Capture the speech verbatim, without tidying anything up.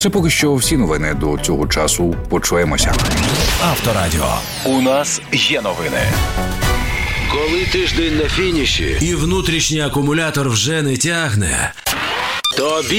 Це поки що всі новини до цього часу. Почуємося. Авторадіо. У нас є новини. Коли тиждень на фініші І внутрішній акумулятор вже не тягне. тобі